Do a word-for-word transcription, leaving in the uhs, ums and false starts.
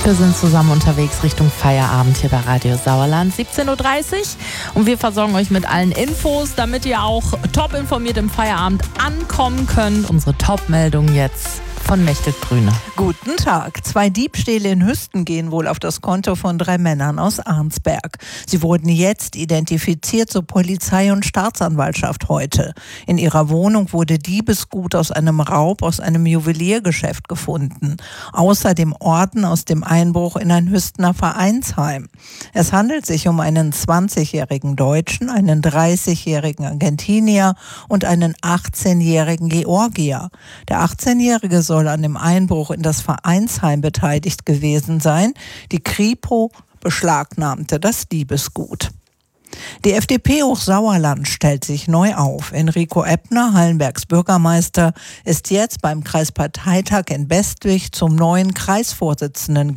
Wir sind zusammen unterwegs Richtung Feierabend hier bei Radio Sauerland, siebzehn Uhr dreißig. Und wir versorgen euch mit allen Infos, damit ihr auch top informiert im Feierabend ankommen könnt. Unsere Top-Meldung jetzt von Mechthild Grüne. Guten Tag. Zwei Diebstähle in Hüsten gehen wohl auf das Konto von drei Männern aus Arnsberg. Sie wurden jetzt identifiziert, so Polizei und Staatsanwaltschaft heute. In ihrer Wohnung wurde Diebesgut aus einem Raub aus einem Juweliergeschäft gefunden. Außerdem Orden aus dem Einbruch in ein Hüstener Vereinsheim. Es handelt sich um einen zwanzigjährigen Deutschen, einen dreißigjährigen Argentinier und einen achtzehnjährigen Georgier. Der achtzehnjährige soll an dem Einbruch in das Vereinsheim beteiligt gewesen sein. Die Kripo beschlagnahmte das Diebesgut. Die F D P Hochsauerland stellt sich neu auf. Enrico Ebner, Hallenbergs Bürgermeister, ist jetzt beim Kreisparteitag in Bestwig zum neuen Kreisvorsitzenden